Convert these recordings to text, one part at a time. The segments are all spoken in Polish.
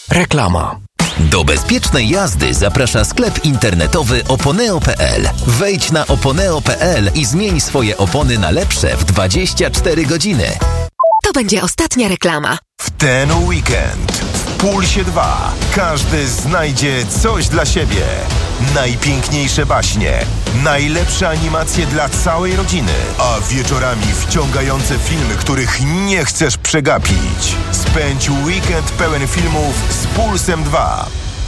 Reklama. Do bezpiecznej jazdy zaprasza sklep internetowy oponeo.pl. Wejdź na oponeo.pl i zmień swoje opony na lepsze w 24 godziny. To będzie ostatnia reklama. W ten weekend w Pulsie 2 każdy znajdzie coś dla siebie. Najpiękniejsze baśnie, najlepsze animacje dla całej rodziny, a wieczorami wciągające filmy, których nie chcesz przegapić. Spędź weekend pełen filmów z Pulsem 2.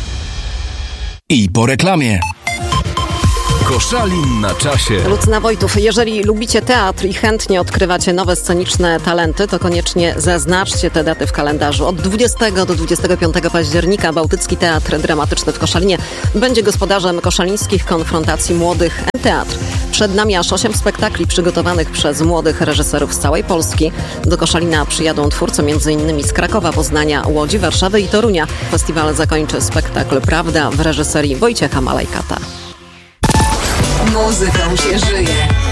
I po reklamie. Koszalin na czasie. Lucyna Wojtów, jeżeli lubicie teatr i chętnie odkrywacie nowe sceniczne talenty, to koniecznie zaznaczcie te daty w kalendarzu. Od 20 do 25 października Bałtycki Teatr Dramatyczny w Koszalinie będzie gospodarzem koszalińskich konfrontacji młodych teatr. Przed nami aż 8 spektakli przygotowanych przez młodych reżyserów z całej Polski. Do Koszalina przyjadą twórcy m.in. z Krakowa, Poznania, Łodzi, Warszawy i Torunia. Festiwal zakończy spektakl Prawda w reżyserii Wojciecha Malajkata. Muzyką się żyje.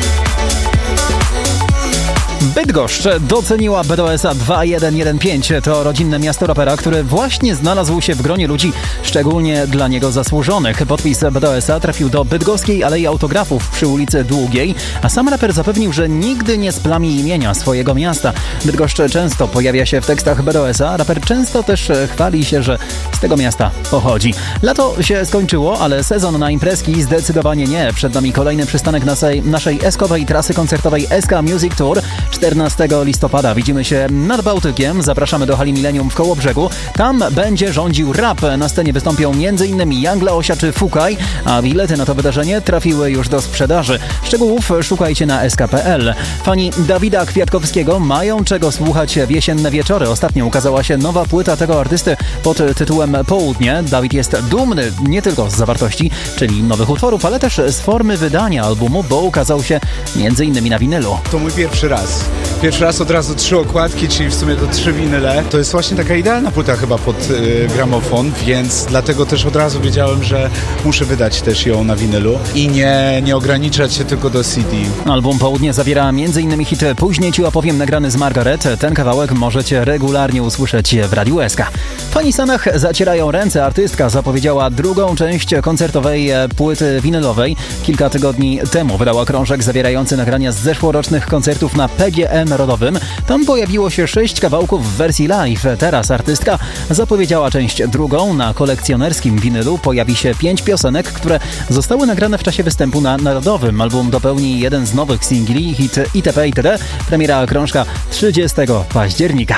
Bydgoszcz doceniła BDOS-a 2115. To rodzinne miasto rapera, które właśnie znalazł się w gronie ludzi szczególnie dla niego zasłużonych. Podpis BDOS-a trafił do bydgoskiej Alei Autografów przy ulicy Długiej, a sam raper zapewnił, że nigdy nie splami imienia swojego miasta. Bydgoszcz często pojawia się w tekstach BDOS-a, raper często też chwali się, że z tego miasta pochodzi. Lato się skończyło, ale sezon na imprezki zdecydowanie nie. Przed nami kolejny przystanek naszej eskowej trasy koncertowej SK Music Tour. 14 listopada widzimy się nad Bałtykiem. Zapraszamy do hali Millennium w Kołobrzegu. Tam będzie rządził rap. Na scenie wystąpią m.in. Young Laosia czy Fukaj, a bilety na to wydarzenie trafiły już do sprzedaży. Szczegółów szukajcie na sk.pl. Fani Dawida Kwiatkowskiego mają czego słuchać w jesienne wieczory. Ostatnio ukazała się nowa płyta tego artysty pod tytułem Południe. Dawid jest dumny nie tylko z zawartości, czyli nowych utworów, ale też z formy wydania albumu, bo ukazał się m.in. na winylu. To mój pierwszy raz. Pierwszy raz od razu 3 okładki, czyli w sumie to 3 winyle. To jest właśnie taka idealna płyta chyba pod gramofon, więc dlatego też od razu wiedziałem, że muszę wydać też ją na winylu i nie ograniczać się tylko do CD. Album Południe zawiera m.in. hit Później ci opowiem nagrany z Margaret. Ten kawałek możecie regularnie usłyszeć w Radiu SK. Fani Sanach zacierają ręce. Artystka zapowiedziała drugą część koncertowej płyty winylowej. Kilka tygodni temu wydała krążek zawierający nagrania z zeszłorocznych koncertów na PGE Narodowym. Tam pojawiło się 6 kawałków w wersji live. Teraz artystka zapowiedziała część drugą. Na kolekcjonerskim winylu pojawi się 5 piosenek, które zostały nagrane w czasie występu na Narodowym. Album dopełni jeden z nowych singli, hit itp. itd. Premiera krążka 30 października.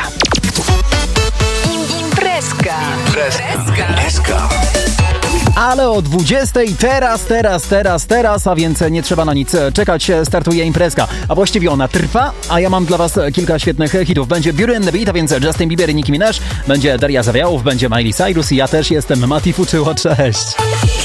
Imprezka. Ale o 20:00 teraz, a więc nie trzeba na nic czekać, startuje imprezka. A właściwie ona trwa, a ja mam dla was kilka świetnych hitów. Będzie Beauty and the Beat, a więc Justin Bieber i Nicki Minaj, będzie Daria Zawiałów, będzie Miley Cyrus i ja też jestem Mati Fuczyło, cześć!